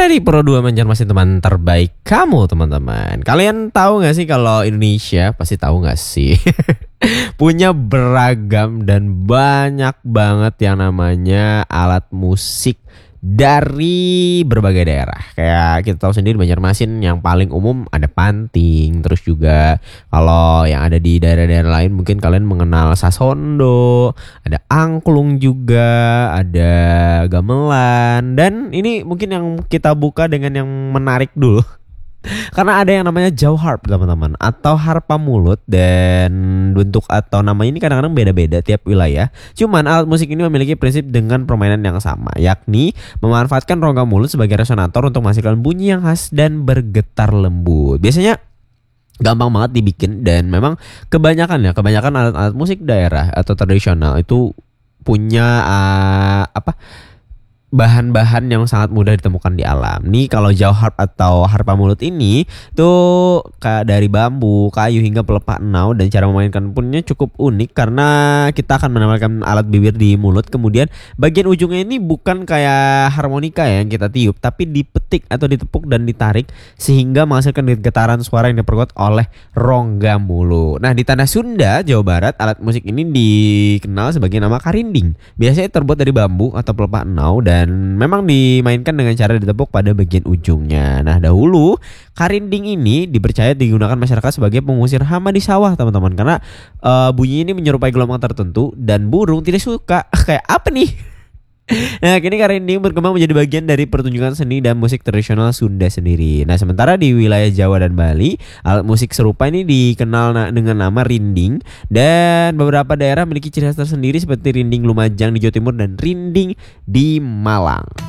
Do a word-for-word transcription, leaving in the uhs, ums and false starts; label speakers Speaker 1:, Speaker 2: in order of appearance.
Speaker 1: dari Pro dua Banjarmasin, teman terbaik kamu teman-teman. Kalian tahu gak sih kalau Indonesia, pasti tahu gak sih, punya beragam dan banyak banget yang namanya alat musik dari berbagai daerah. Kayak kita tahu sendiri Banjarmasin yang paling umum ada panting. Terus juga kalau yang ada di daerah-daerah lain mungkin kalian mengenal sasondo, ada angklung juga, ada gamelan. Dan ini mungkin yang kita buka dengan yang menarik dulu. Karena ada yang namanya jaw harp teman-teman, atau harpa mulut, dan bentuk atau nama ini kadang-kadang beda-beda tiap wilayah. Cuman alat musik ini memiliki prinsip dengan permainan yang sama, yakni memanfaatkan rongga mulut sebagai resonator untuk menghasilkan bunyi yang khas dan bergetar lembut. Biasanya gampang banget dibikin, dan memang kebanyakan ya, kebanyakan alat-alat musik daerah atau tradisional itu punya uh, apa? bahan-bahan yang sangat mudah ditemukan di alam. Nih kalau jaw harp atau harpa mulut ini tuh kayak dari bambu, kayu hingga pelepah enau, dan cara memainkan punnya cukup unik karena kita akan menempelkan alat bibir di mulut, kemudian bagian ujungnya ini bukan kayak harmonika ya yang kita tiup, tapi dipetik atau ditepuk dan ditarik sehingga menghasilkan getaran suara yang diperkuat oleh rongga mulut. Nah, di tanah Sunda, Jawa Barat, alat musik ini dikenal sebagai nama karinding. Biasanya terbuat dari bambu atau pelepah enau dan dan memang dimainkan dengan cara ditepuk pada bagian ujungnya. Nah, dahulu karinding ini dipercaya digunakan masyarakat sebagai pengusir hama di sawah teman-teman, karena uh, bunyi ini menyerupai gelombang tertentu dan burung tidak suka. Kayak apa nih? Nah, kini karinding berkembang menjadi bagian dari pertunjukan seni dan musik tradisional Sunda sendiri. Nah, sementara di wilayah Jawa dan Bali, alat musik serupa ini dikenal na- dengan nama rinding, dan beberapa daerah memiliki ciri khas tersendiri seperti rinding Lumajang di Jawa Timur dan rinding di Malang.